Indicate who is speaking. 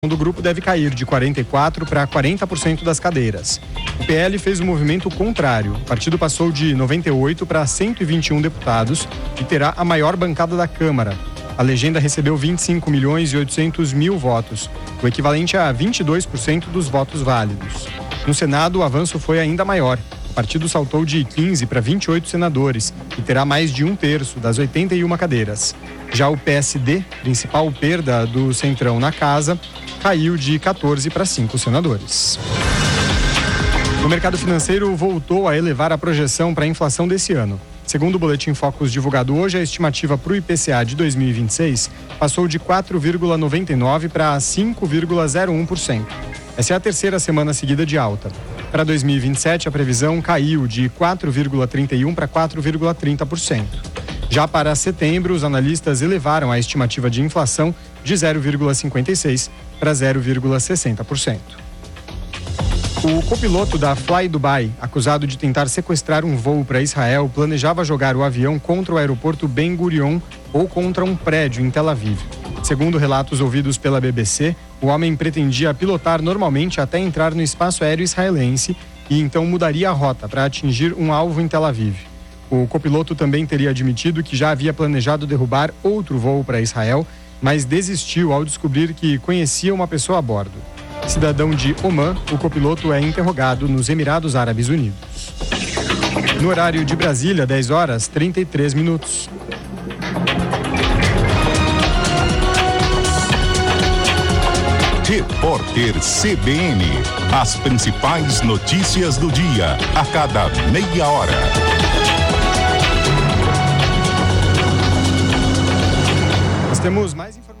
Speaker 1: do grupo deve cair de 44% para 40% das cadeiras. O PL fez um movimento contrário. O partido passou de 98 para 121 deputados e terá a maior bancada da Câmara. A legenda recebeu 25.800.000 votos, o equivalente a 22% dos votos válidos. No Senado, o avanço foi ainda maior. O partido saltou de 15 para 28 senadores e terá mais de 1/3 das 81 cadeiras. Já o PSD, principal perda do Centrão na casa, caiu de 14 para 5 senadores. O mercado financeiro voltou a elevar a projeção para a inflação desse ano. Segundo o Boletim Focus divulgado hoje, a estimativa para o IPCA de 2026 passou de 4,99% para 5,01%. Essa é a terceira semana seguida de alta. Para 2027, a previsão caiu de 4,31% para 4,30%. Já para setembro, os analistas elevaram a estimativa de inflação de 0,56% para 0,60%. O copiloto da Fly Dubai, acusado de tentar sequestrar um voo para Israel, planejava jogar o avião contra o aeroporto Ben Gurion ou contra um prédio em Tel Aviv. Segundo relatos ouvidos pela BBC, o homem pretendia pilotar normalmente até entrar no espaço aéreo israelense e então mudaria a rota para atingir um alvo em Tel Aviv. O copiloto também teria admitido que já havia planejado derrubar outro voo para Israel, mas desistiu ao descobrir que conhecia uma pessoa a bordo. Cidadão de Omã, o copiloto é interrogado nos Emirados Árabes Unidos. No horário de Brasília, 10h33.
Speaker 2: Repórter CBN. As principais notícias do dia, a cada meia hora.
Speaker 1: Nós temos mais informações.